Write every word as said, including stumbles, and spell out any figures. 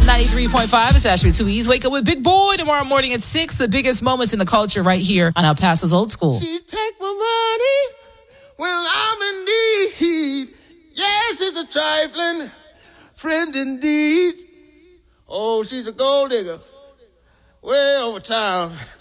ninety-three point five. It's Ashby Two E's. Wake up with Big Boy tomorrow morning at six. The biggest moments in the culture right here on El Paso's Old School. She take my money when I'm in need. Yes, it's a trifling friend indeed. Oh, she's a gold digger way over town.